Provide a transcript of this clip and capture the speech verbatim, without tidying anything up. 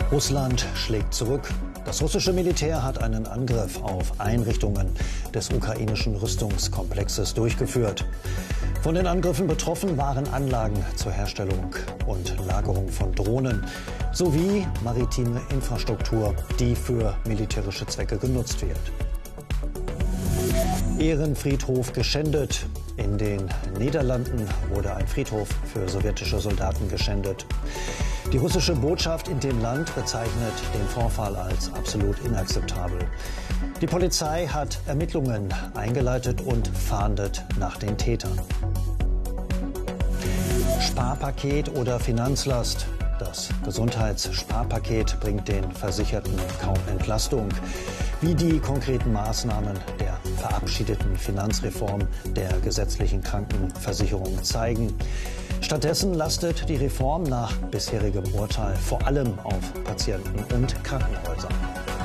Russland schlägt zurück. Das russische Militär hat einen Angriff auf Einrichtungen des ukrainischen Rüstungskomplexes durchgeführt. Von den Angriffen betroffen waren Anlagen zur Herstellung und Lagerung von Drohnen sowie maritime Infrastruktur, die für militärische Zwecke genutzt wird. Ehrenfriedhof geschändet. In den Niederlanden wurde ein Friedhof für sowjetische Soldaten geschändet. Die russische Botschaft in dem Land bezeichnet den Vorfall als absolut inakzeptabel. Die Polizei hat Ermittlungen eingeleitet und fahndet nach den Tätern. Sparpaket oder Finanzlast? Das Gesundheitssparpaket bringt den Versicherten kaum Entlastung. Wie die konkreten Maßnahmen der verabschiedeten Finanzreform der gesetzlichen Krankenversicherung zeigen. Stattdessen lastet die Reform nach bisherigem Urteil vor allem auf Patienten und Krankenhäusern.